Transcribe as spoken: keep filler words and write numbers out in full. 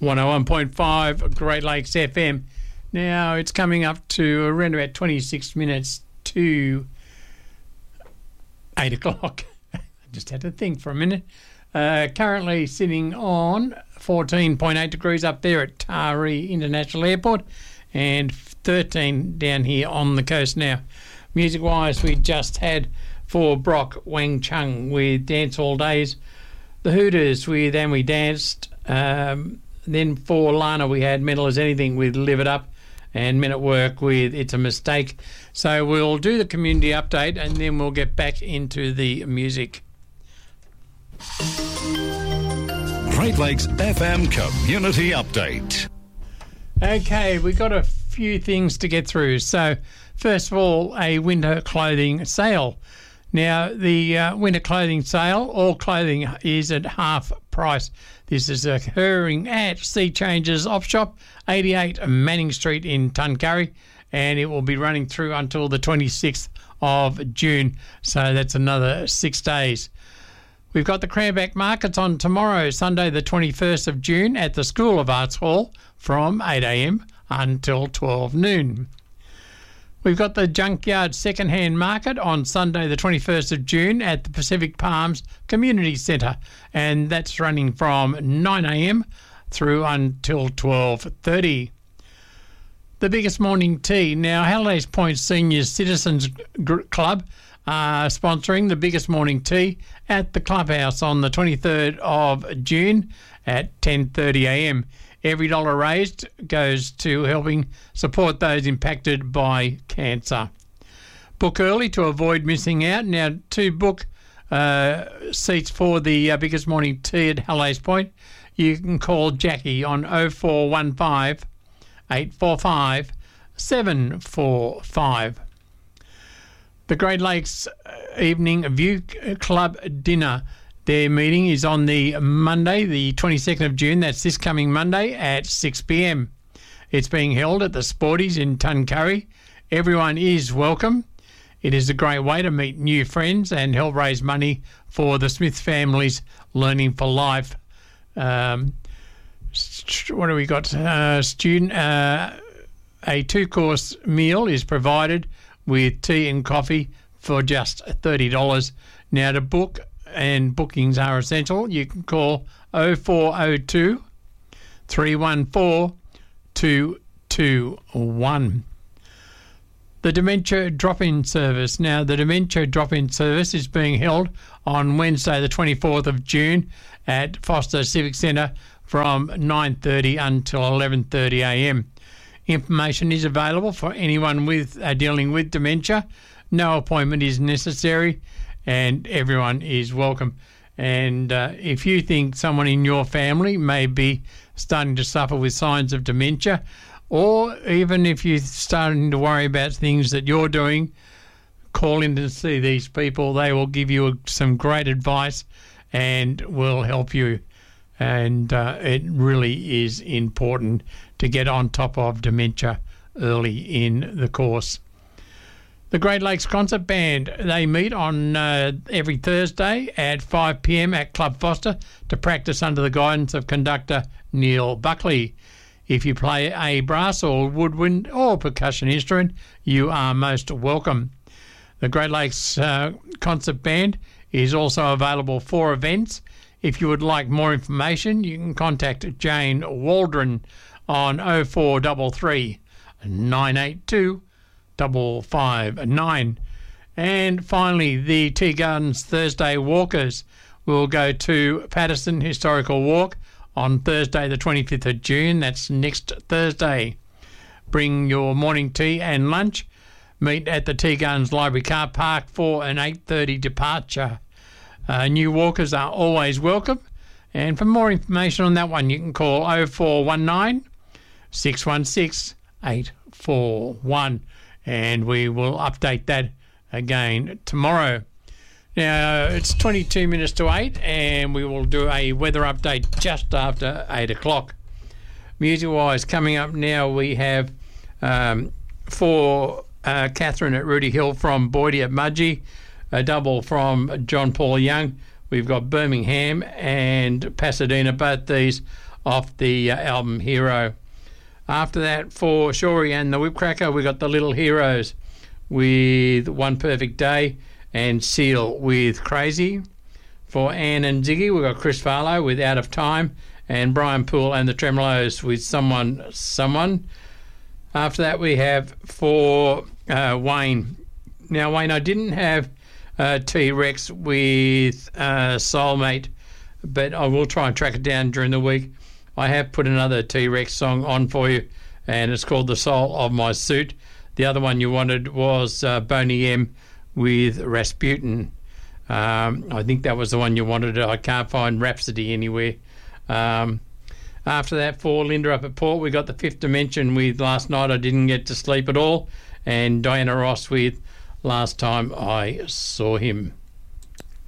one oh one point five Great Lakes F M. Now it's coming up to around about twenty-six minutes to eight o'clock. I just had to think for a minute. Uh, currently sitting on fourteen point eight degrees up there at Taree International Airport and thirteen down here on the coast now. Music-wise, we just had for Brock Wang Chung with Dance All Days. The Hooters with And We Danced. Um, then for Lana, we had Mental as Anything with Live It Up, and Men at Work with It's a Mistake. So we'll do the community update and then we'll get back into the music. Great Lakes F M Community Update. Okay, we've got a few things to get through. So first of all, a winter clothing sale. Now, the uh, winter clothing sale, all clothing is at half price. This is occurring at Sea Changes Op Shop, eighty-eight Manning Street in Tuncurry, and it will be running through until the twenty-sixth of June. So that's another six days. We've got the Cranback Markets on tomorrow, Sunday the twenty-first of June, at the School of Arts Hall from eight a.m. until twelve noon. We've got the Junkyard Secondhand Market on Sunday the twenty-first of June at the Pacific Palms Community Centre, and that's running from nine a.m. through until twelve thirty. The Biggest Morning Tea. Now, Hallidays Point Senior Citizens Club are sponsoring the Biggest Morning Tea at the clubhouse on the twenty-third of June at ten thirty a.m. Every dollar raised goes to helping support those impacted by cancer. Book early to avoid missing out. Now, to book uh, seats for the uh, Biggest Morning Tea at Hallidays Point, you can call Jackie on oh four one five, eight four five, seven four five. The Great Lakes Evening View Club Dinner. Their meeting is on the Monday, the twenty-second of June. That's this coming Monday at six p.m. It's being held at the Sporties in Tuncurry. Everyone is welcome. It is a great way to meet new friends and help raise money for the Smith family's Learning for Life. Um, what do we got? Uh, student, uh, a two-course meal is provided with tea and coffee for just thirty dollars. Now, to book, and bookings are essential, you can call oh four oh two, three one four, two two one. The Dementia Drop-In Service. Now, the Dementia Drop-In Service is being held on Wednesday the twenty-fourth of June at Foster Civic Centre from nine thirty until eleven thirty a.m. Information is available for anyone with uh, dealing with dementia. No appointment is necessary, and everyone is welcome. And uh, if you think someone in your family may be starting to suffer with signs of dementia, or even if you're starting to worry about things that you're doing, call in to see these people. They will give you some great advice and will help you. And uh, it really is important to get on top of dementia early in the course. The Great Lakes Concert Band, they meet on uh, every Thursday at five p.m. at Club Foster to practice under the guidance of conductor Neil Buckley. If you play a brass or woodwind or percussion instrument, you are most welcome. The Great Lakes uh, Concert Band is also available for events. If you would like more information, you can contact Jane Waldron on oh four three three, nine eight two, five five nine. And finally, the Tea Gardens Thursday Walkers will go to Patterson Historical Walk on Thursday the twenty-fifth of June. That's next Thursday. Bring your morning tea and lunch. Meet at the Tea Gardens Library car park for an eight thirty departure. Uh, new walkers are always welcome. And for more information on that one, you can call oh four one nine, six one six, eight four one. And we will update that again tomorrow. Now, it's twenty-two minutes to eight, and we will do a weather update just after eight o'clock. Music-wise, coming up now, we have um, for uh, Catherine at Rudy Hill from Boydie at Mudgee, a double from John Paul Young. We've got Birmingham and Pasadena, both these off the uh, album Hero. After that, for Shorey and the Whipcracker, we got the Little Heroes with One Perfect Day and Seal with Crazy. For Anne and Ziggy, we got Chris Farlow with Out of Time and Brian Poole and the Tremolos with Someone, Someone. After that, we have for uh, Wayne. Now, Wayne, I didn't have uh, T-Rex with uh, Soulmate, but I will try and track it down during the week. I have put another T-Rex song on for you, and it's called The Soul of My Suit. The other one you wanted was uh, Boney M with Rasputin. Um, I think that was the one you wanted. I can't find Rhapsody anywhere. Um, after that, for Linda up at Port, we got the Fifth Dimension with Last Night I Didn't Get to Sleep at All, and Diana Ross with Last Time I Saw Him.